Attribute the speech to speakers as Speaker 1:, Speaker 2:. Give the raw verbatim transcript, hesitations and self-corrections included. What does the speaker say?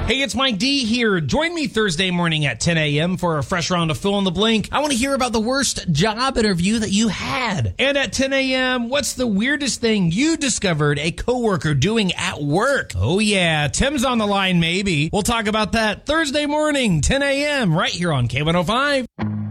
Speaker 1: Hey, it's Mike D here. Join me Thursday morning at ten a.m. for a fresh round of Fill in the Blank. I want to hear about the worst job interview that you had. And at ten a.m., what's the weirdest thing you discovered a coworker doing at work? Oh yeah, Tim's on the line maybe. We'll talk about that Thursday morning, ten a.m. right here on K one oh five.